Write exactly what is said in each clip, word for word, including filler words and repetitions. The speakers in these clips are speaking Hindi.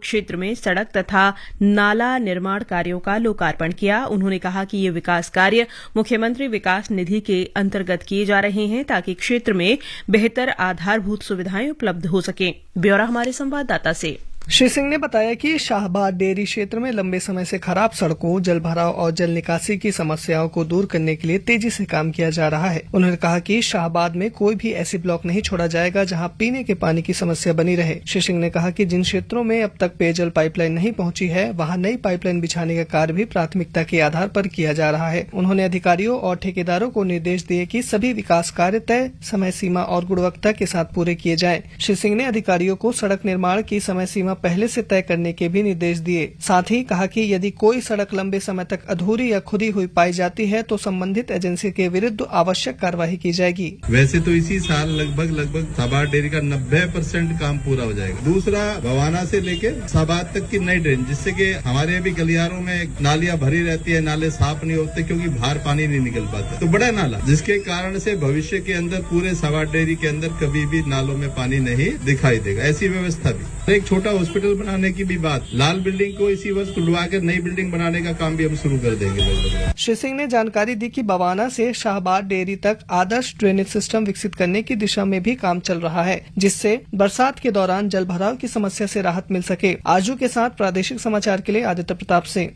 क्षेत्र में सड़क तथा नाला निर्माण कार्यों का लोकार्पण किया। उन्होंने कहा कि ये विकास कार्य मुख्यमंत्री विकास निधि के अंतर्गत किए जा रहे हैं ताकि क्षेत्र में बेहतर आधारभूत सुविधाएं उपलब्ध हो सकें। ब्यौरा हमारे संवाददाता से। श्री सिंह ने बताया कि शाहबाद डेयरी क्षेत्र में लंबे समय से खराब सड़कों, जल भराव और जल निकासी की समस्याओं को दूर करने के लिए तेजी से काम किया जा रहा है। उन्होंने कहा कि शाहबाद में कोई भी ऐसी ब्लॉक नहीं छोड़ा जाएगा जहां पीने के पानी की समस्या बनी रहे। श्री सिंह ने कहा कि जिन क्षेत्रों में अब तक पेयजल पाइपलाइन नहीं पहुंची है, वहां नई पाइपलाइन बिछाने का कार्य भी प्राथमिकता के आधार पर किया जा रहा है। उन्होंने अधिकारियों और ठेकेदारों को निर्देश दिए कि सभी विकास कार्य तय समय सीमा और गुणवत्ता के साथ पूरे किए जाएं। श्री सिंह ने अधिकारियों को सड़क निर्माण की समय सीमा पहले से तय करने के भी निर्देश दिए। साथ ही कहा कि यदि कोई सड़क लंबे समय तक अधूरी या खुदी हुई पाई जाती है तो संबंधित एजेंसी के विरुद्ध आवश्यक कार्यवाही की जाएगी। वैसे तो इसी साल लगभग लगभग शाहबाद डेयरी का नब्बे परसेंट काम पूरा हो जाएगा। दूसरा, भवाना से लेके शाहबाद तक की नई ड्रेन, जिससे कि हमारे अभी गलियारों में नालियां भरी रहती है, नाले साफ नहीं होते क्योंकि बाहर पानी नहीं निकल पाता। तो बड़ा नाला, जिसके कारण से भविष्य के अंदर पूरे शाहबाद डेयरी के अंदर कभी भी नालों में पानी नहीं दिखाई देगा। ऐसी व्यवस्था भी। एक छोटा हॉस्पिटल बनाने की भी बात, लाल बिल्डिंग को इसी वर्ष तुड़वा कर नई बिल्डिंग बनाने का काम भी हम शुरू कर देंगे। श्री सिंह ने जानकारी दी कि बवाना से शाहबाद डेयरी तक आदर्श ड्रेनेज सिस्टम विकसित करने की दिशा में भी काम चल रहा है, जिससे बरसात के दौरान जल भराव की समस्या से राहत मिल सके। आजू के साथ प्रादेशिक समाचार के लिए आदित्य प्रताप सिंह।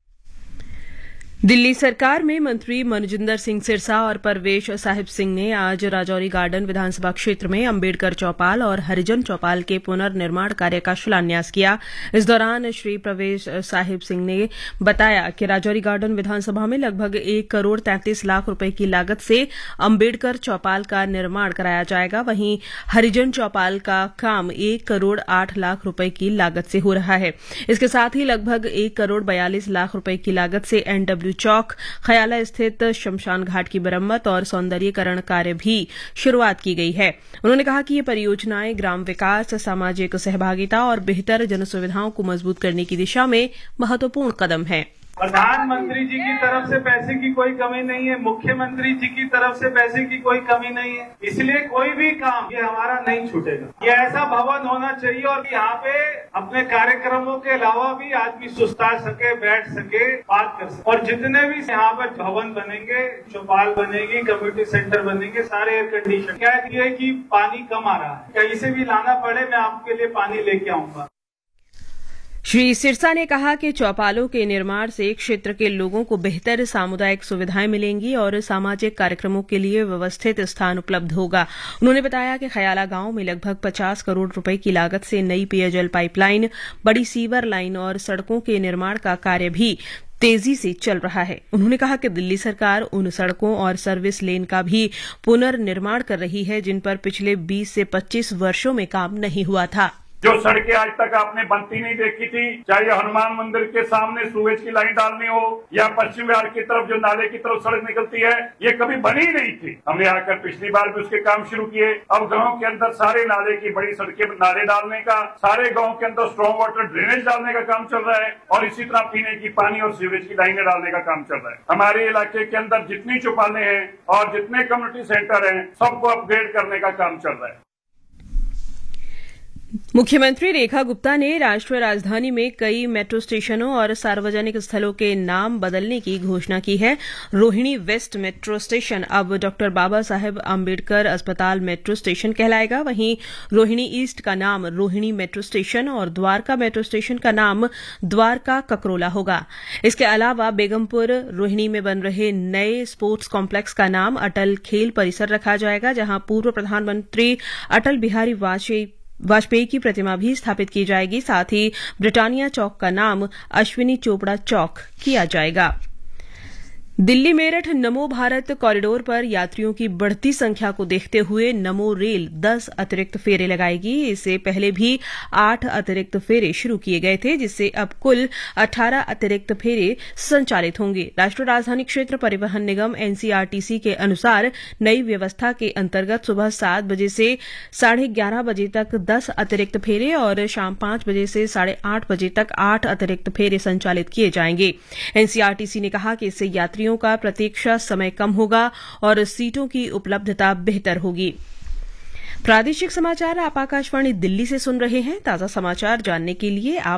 दिल्ली सरकार में मंत्री मनजिंदर सिंह सिरसा और परवेश साहिब सिंह ने आज राजौरी गार्डन विधानसभा क्षेत्र में अंबेडकर चौपाल और हरिजन चौपाल के पुनर्निर्माण कार्य का शिलान्यास किया। इस दौरान श्री परवेश साहिब सिंह ने बताया कि राजौरी गार्डन विधानसभा में लगभग एक करोड़ तैंतीस लाख रुपए की लागत से अंबेडकर चौपाल का निर्माण कराया जाएगा। वहीं हरिजन चौपाल का काम एक करोड़ आठ लाख रुपए की लागत से हो रहा है। इसके साथ ही लगभग एक करोड़ बयालीस लाख रुपए की लागत से एनडब्ल्यू चौक, खयाला स्थित शमशान घाट की मरम्मत और सौंदर्यीकरण कार्य भी शुरुआत की गई है। उन्होंने कहा कि ये परियोजनाएं ग्राम विकास, सामाजिक सहभागिता और बेहतर जनसुविधाओं को मजबूत करने की दिशा में महत्वपूर्ण कदम है। प्रधानमंत्री जी की तरफ से पैसे की कोई कमी नहीं है, मुख्यमंत्री जी की तरफ से पैसे की कोई कमी नहीं है, इसलिए कोई भी काम ये हमारा नहीं छूटेगा। ये ऐसा भवन होना चाहिए और यहाँ पे अपने कार्यक्रमों के अलावा भी आदमी सुस्ता सके, बैठ सके, बात कर सके। और जितने भी यहाँ पर भवन बनेंगे, चौपाल बनेगी, कम्युनिटी सेंटर बनेंगे, सारे एयर कंडीशन। क्या है कि पानी कम आ रहा है, कहीं से भी लाना पड़े मैं आपके लिए पानी लेके आऊंगा। श्री सिरसा ने कहा कि चौपालों के निर्माण से क्षेत्र के लोगों को बेहतर सामुदायिक सुविधाएं मिलेंगी और सामाजिक कार्यक्रमों के लिए व्यवस्थित स्थान उपलब्ध होगा। उन्होंने बताया कि खयाला गांव में लगभग पचास करोड़ रुपए की लागत से नई पेयजल पाइपलाइन, बड़ी सीवर लाइन और सड़कों के निर्माण का कार्य भी तेजी से चल रहा है। उन्होंने कहा कि दिल्ली सरकार उन सड़कों और सर्विस लेन का भी पुनर्निर्माण कर रही है जिन पर पिछले बीस से पच्चीस वर्षों में काम नहीं हुआ था। जो सड़कें आज तक आपने बनती नहीं देखी थी, चाहे हनुमान मंदिर के सामने सूरज की लाइन डालनी हो या पश्चिम बिहार की तरफ जो नाले की तरफ सड़क निकलती है, ये कभी बनी ही नहीं थी। हमने आकर पिछली बार भी उसके काम शुरू किए। अब गांव के अंदर सारे नाले की बड़ी सड़कें नाले डालने का, सारे गांव के अंदर स्ट्रॉन्ग वाटर ड्रेनेज डालने का काम चल रहा है और इसी तरह पीने की पानी और सीवरेज की लाइनें डालने का काम चल रहा है। हमारे इलाके के अंदर जितनी चौपालें हैं और जितने कम्युनिटी सेंटर हैं, सबको अपग्रेड करने का काम चल रहा है। मुख्यमंत्री रेखा गुप्ता ने राष्ट्रीय राजधानी में कई मेट्रो स्टेशनों और सार्वजनिक स्थलों के नाम बदलने की घोषणा की है। रोहिणी वेस्ट मेट्रो स्टेशन अब डॉक्टर बाबा साहेब आम्बेडकर अस्पताल मेट्रो स्टेशन कहलाएगा। वहीं रोहिणी ईस्ट का नाम रोहिणी मेट्रो स्टेशन और द्वारका मेट्रो स्टेशन का नाम द्वारका ककरोला होगा। इसके अलावा बेगमपुर रोहिणी में बन रहे नए स्पोर्ट्स कॉम्प्लेक्स का नाम अटल खेल परिसर रखा जाएगा, जहां पूर्व प्रधानमंत्री अटल बिहारी वाजपेयी वाजपेयी की प्रतिमा भी स्थापित की जाएगी। साथ ही ब्रिटानिया चौक का नाम अश्विनी चोपड़ा चौक किया जाएगा। दिल्ली मेरठ नमो भारत कॉरिडोर पर यात्रियों की बढ़ती संख्या को देखते हुए नमो रेल दस अतिरिक्त फेरे लगाएगी। इससे पहले भी आठ अतिरिक्त फेरे शुरू किए गए थे, जिससे अब कुल अठारह अतिरिक्त फेरे संचालित होंगे। राष्ट्रीय राजधानी क्षेत्र परिवहन निगम एनसीआरटीसी के अनुसार नई व्यवस्था के अंतर्गत सुबह सात बजे से साढ़े ग्यारह बजे तक दस अतिरिक्त फेरे और शाम पांच बजे से साढ़े आठ बजे तक आठ अतिरिक्त फेरे संचालित किए जाएंगे। एनसीआरटीसी ने कहा कि इससे यात्रियों का प्रतीक्षा समय कम होगा और सीटों की उपलब्धता बेहतर होगी। प्रादेशिक समाचार आप आकाशवाणी दिल्ली से सुन रहे हैं। ताजा समाचार जानने के लिए आप